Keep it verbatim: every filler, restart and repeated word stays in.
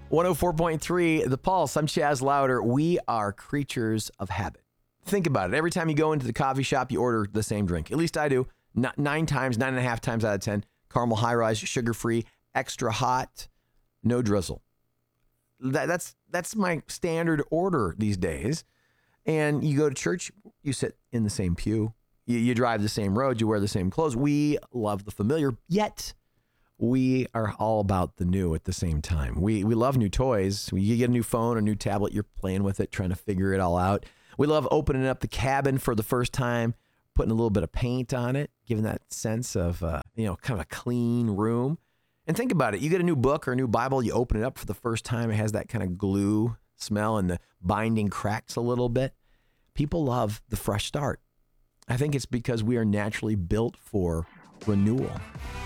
one oh four point three, The Pulse. I'm Chaz Louder. We are creatures of habit. Think about it. Every time you go into the coffee shop, you order the same drink. At least I do. N- nine times, nine and a half times out of ten. Caramel high rise, sugar-free, extra hot, no drizzle. That, that's that's my standard order these days. And you go to church, you sit in the same pew. You, you drive the same road. You wear the same clothes. We love the familiar, yet we are all about the new at the same time. We we love new toys. You get a new phone or new tablet, you're playing with it, trying to figure it all out. We love opening up the cabin for the first time, putting a little bit of paint on it, giving that sense of, uh, you know, kind of a clean room. And think about it. You get a new book or a new Bible, you open it up for the first time. It has that kind of glue smell and the binding cracks a little bit. People love the fresh start. I think it's because we are naturally built for renewal.